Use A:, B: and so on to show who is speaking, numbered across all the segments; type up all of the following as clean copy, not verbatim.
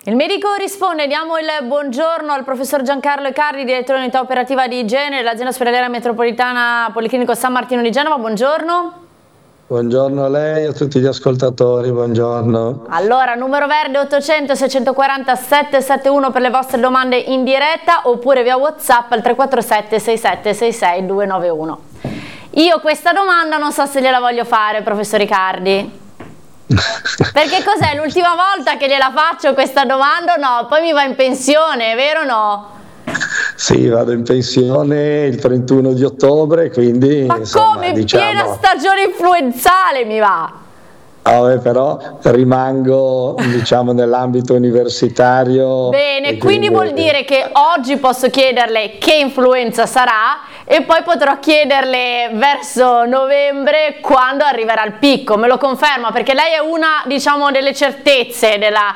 A: Il medico risponde, diamo il buongiorno al professor Giancarlo Icardi, direttore dell'unità operativa di igiene dell'azienda ospedaliera metropolitana Policlinico San Martino di Genova. Buongiorno.
B: Buongiorno a lei e a tutti gli ascoltatori, buongiorno.
A: Allora, numero verde 800 640 771 per le vostre domande in diretta oppure via WhatsApp al 347 6766 291. Io questa domanda non so se gliela voglio fare, professor Icardi. Perché cos'è l'ultima volta che gliela faccio questa domanda? No, poi mi va in pensione, vero o no?
B: Sì, vado in pensione il 31 di ottobre, quindi
A: ma
B: insomma,
A: come
B: diciamo,
A: piena stagione influenzale mi va?
B: Però rimango diciamo nell'ambito universitario.
A: Bene, quindi vuol dire che oggi posso chiederle che influenza sarà e poi potrò chiederle verso novembre quando arriverà il picco. Me lo conferma? Perché lei è una, diciamo, delle certezze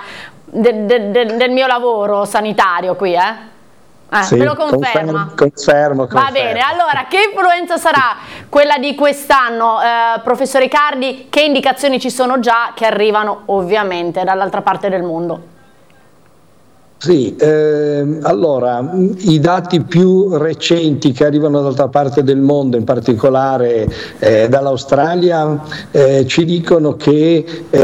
A: del mio lavoro sanitario qui,
B: Sì,
A: me lo conferma?
B: Confermo.
A: Va bene, allora che influenza sarà quella di quest'anno, professore Icardi? Che indicazioni ci sono già che arrivano ovviamente dall'altra parte del mondo?
B: Sì, allora i dati più recenti che arrivano dall'altra parte del mondo, in particolare dall'Australia, ci dicono che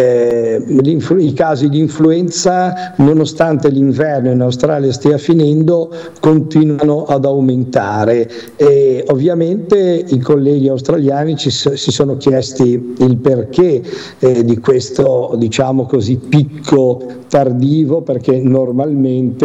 B: i casi di influenza, nonostante l'inverno in Australia stia finendo, continuano ad aumentare e ovviamente i colleghi australiani si sono chiesti il perché di questo, diciamo così, picco tardivo, perché normalmente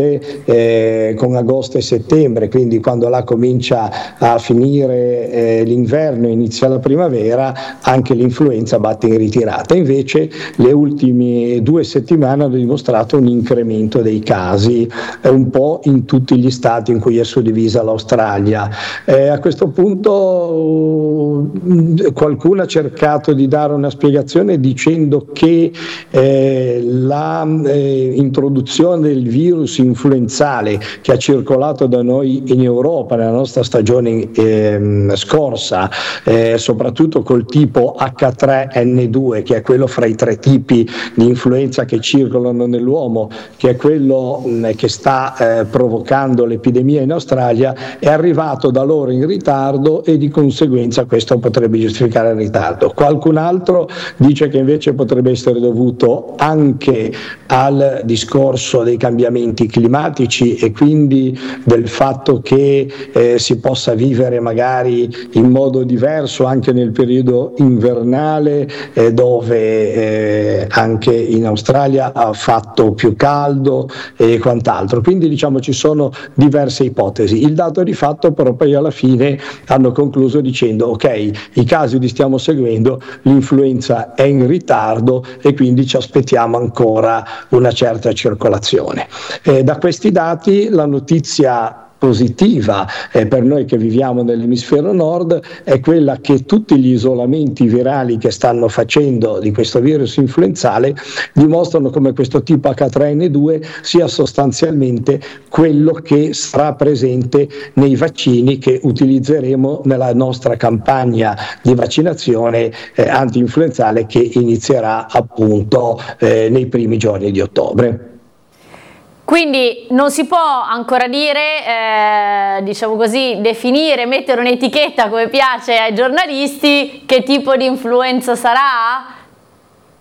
B: con agosto e settembre, quindi quando là comincia a finire l'inverno e inizia la primavera, anche l'influenza batte in ritirata. Invece le ultime 2 settimane hanno dimostrato un incremento dei casi un po' in tutti gli stati in cui è suddivisa l'Australia. A questo punto qualcuno ha cercato di dare una spiegazione dicendo che la introduzione del virus influenzale che ha circolato da noi in Europa nella nostra stagione scorsa, soprattutto col tipo H3N2, che è quello fra i 3 tipi di influenza che circolano nell'uomo, che è quello che sta provocando l'epidemia in Australia, è arrivato da loro in ritardo e di conseguenza questo potrebbe giustificare il ritardo. Qualcun altro dice che invece potrebbe essere dovuto anche al discorso dei cambiamenti climatici e quindi del fatto che si possa vivere magari in modo diverso anche nel periodo invernale, dove anche in Australia ha fatto più caldo e quant'altro. Quindi diciamo ci sono diverse ipotesi. Il dato di fatto però poi alla fine hanno concluso dicendo ok, i casi li stiamo seguendo, l'influenza è in ritardo e quindi ci aspettiamo ancora una certa circolazione. Da questi dati la notizia positiva per noi che viviamo nell'emisfero nord è quella che tutti gli isolamenti virali che stanno facendo di questo virus influenzale dimostrano come questo tipo H3N2 sia sostanzialmente quello che sarà presente nei vaccini che utilizzeremo nella nostra campagna di vaccinazione anti-influenzale che inizierà appunto nei primi giorni di ottobre.
A: Quindi non si può ancora dire, diciamo così, definire, mettere un'etichetta come piace ai giornalisti che tipo di influenza sarà?